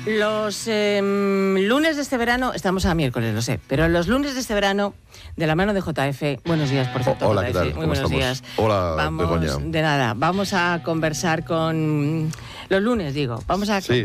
Los lunes de este verano, estamos a miércoles, lo sé, pero los lunes de este verano, de la mano de JF, buenos días, por cierto. Hola, JF, ¿qué tal? muy ¿Cómo buenos estamos? días. Hola, Begoña. De nada, vamos a conversar con... Los lunes, digo, vamos a... Sí.